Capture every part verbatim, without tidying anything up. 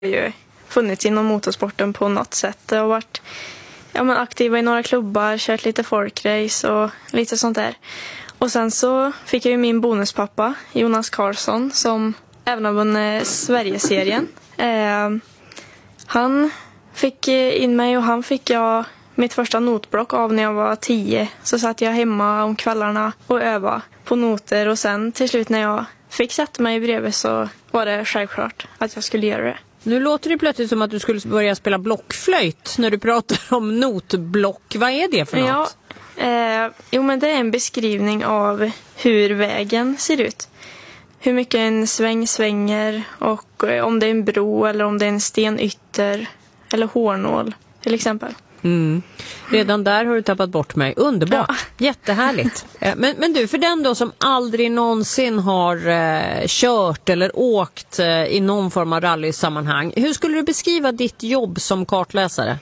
ju funnits inom motorsporten på något sätt. Jag har varit ja, men aktiva i några klubbar, kört lite folkrace och lite sånt där. Och sen så fick jag ju min bonuspappa, Jonas Karlsson, som även har vunnit Sverigeserien. Eh, han fick in mig och han fick jag mitt första notblock av när jag var tio. Så satt jag hemma om kvällarna och övade på noter. Och sen till slut när jag fick sätta mig bredvid så var det självklart att jag skulle göra det. Nu låter det plötsligt som att du skulle börja spela blockflöjt när du pratar om notblock. Vad är det för något? Ja, eh, jo men det är en beskrivning av hur vägen ser ut. Hur mycket en sväng svänger och eh, om det är en bro eller om det är en stenytter eller hårnål till exempel. Mm. Redan där har du tappat bort mig. Underbart. Ja. Jättehärligt. Men, men du, för den då som aldrig någonsin har eh, kört eller åkt eh, i någon form av rallysammanhang. Hur skulle du beskriva ditt jobb som kartläsare?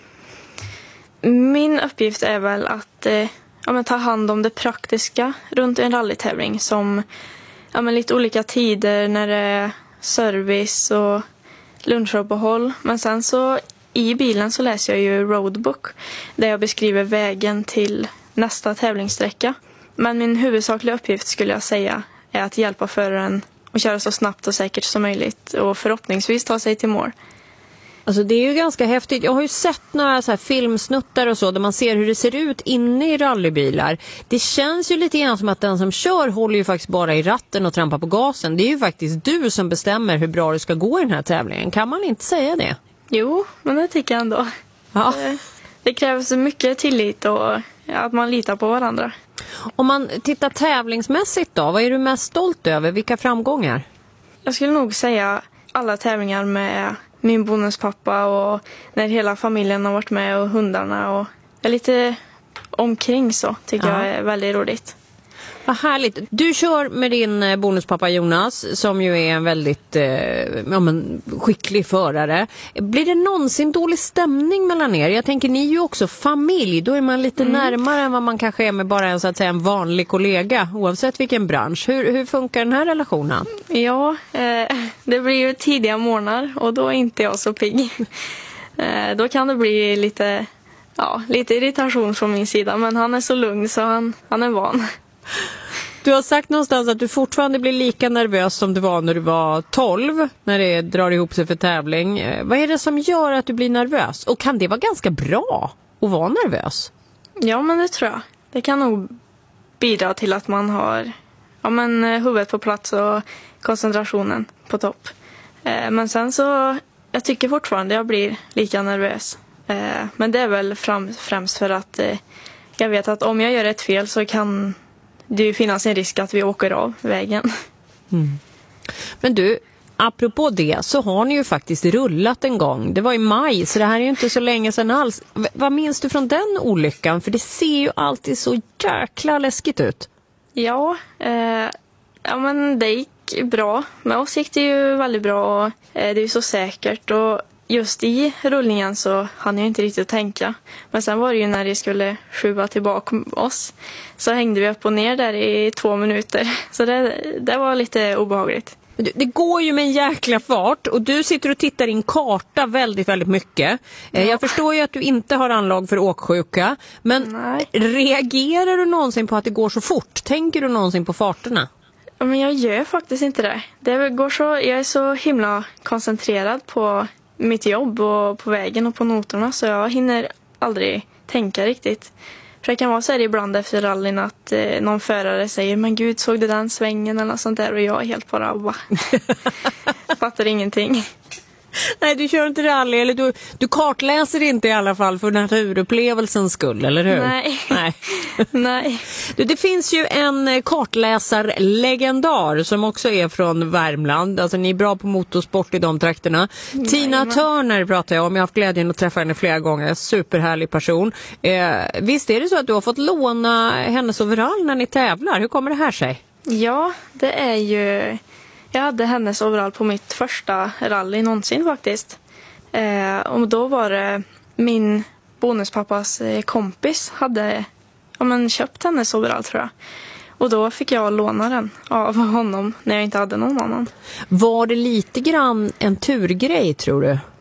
Min uppgift är väl att eh, ja, men ta hand om det praktiska runt en rallytävling. Som ja, men lite olika tider när det är service och lunchuppehåll. Men sen så i bilen så läser jag ju roadbook där jag beskriver vägen till nästa tävlingssträcka. Men min huvudsakliga uppgift skulle jag säga är att hjälpa föraren att köra så snabbt och säkert som möjligt och förhoppningsvis ta sig till mål. Alltså det är ju ganska häftigt. Jag har ju sett några så här filmsnuttar och så där man ser hur det ser ut inne i rallybilar. Det känns ju lite grann som att den som kör håller ju faktiskt bara i ratten och trampar på gasen. Det är ju faktiskt du som bestämmer hur bra det ska gå i den här tävlingen. Kan man inte säga det? Jo, men det tycker jag ändå. Ja. Det, det krävs mycket tillit och att man litar på varandra. Om man tittar tävlingsmässigt då, vad är du mest stolt över? Vilka framgångar? Jag skulle nog säga alla tävlingar med min bonuspappa och när hela familjen har varit med och hundarna och lite omkring så tycker ja. jag är väldigt roligt. Vad härligt. Du kör med din bonuspappa Jonas som ju är en väldigt eh, ja, men, skicklig förare. Blir det någonsin dålig stämning mellan er? Jag tänker, ni är ju också familj. Då är man lite mm. närmare än vad man kanske är med bara en, så att säga, en vanlig kollega oavsett vilken bransch. Hur, hur funkar den här relationen? Ja, eh, det blir ju tidiga morgnar och då är inte jag så pigg. Eh, då kan det bli lite, ja, lite irritation från min sida. Men han är så lugn så han, han är van. Du har sagt någonstans att du fortfarande blir lika nervös som du var när du var tolv, när det drar ihop sig för tävling. Vad är det som gör att du blir nervös? Och kan det vara ganska bra att vara nervös? Ja, men det tror jag. Det kan nog bidra till att man har ja, men, huvudet på plats och koncentrationen på topp. Eh, men sen så, jag tycker fortfarande jag blir lika nervös. Eh, men det är väl fram, främst för att eh, jag vet att om jag gör ett fel så kan det finns en risk att vi åker av vägen. Mm. Men du, apropå det så har ni ju faktiskt rullat en gång. Det var i maj, så det här är ju inte så länge sedan alls. V- vad minns du från den olyckan? För det ser ju alltid så jäkla läskigt ut. Ja, eh, ja men det gick bra. Med oss gick det ju väldigt bra och eh, det är ju så säkert och just i rullningen så hann jag inte riktigt tänka. Men sen var det ju när jag skulle skjuva tillbaka oss. Så hängde vi upp och ner där i två minuter. Så det, det var lite obehagligt. Det, det går ju med en jäkla fart och du sitter och tittar i en karta väldigt, väldigt mycket. Ja. Jag förstår ju att du inte har anlag för åksjuka. Men Nej. reagerar du någonsin på att det går så fort? Tänker du någonsin på farterna? Men jag gör faktiskt inte det. Det går så, jag är så himla koncentrerad på mitt jobb och på vägen och på noterna så jag hinner aldrig tänka riktigt. För det kan vara så här ibland efter rallyn att eh, någon förare säger men gud, såg du den svängen eller något sånt där och jag är helt bara va. Fattar ingenting. Nej, du kör inte rally eller du, du kartläser inte i alla fall för naturupplevelsens skull, eller hur? Nej. Nej. Nej. Du, det finns ju en kartläsarlegendar som också är från Värmland. Alltså ni är bra på motorsport i de trakterna. Nej, Tina men... Turner pratar jag om. Jag har haft glädjen att träffa henne flera gånger. Superhärlig person. Eh, visst är det så att du har fått låna hennes overall när ni tävlar? Hur kommer det här sig? Ja, det är ju... Jag hade hennes overall på mitt första rally någonsin faktiskt. Eh, och då var det min bonuspappas kompis hade ja, men, köpt hennes overall tror jag. Och då fick jag låna den av honom när jag inte hade någon annan. Var det lite grann en turgrej, tror du?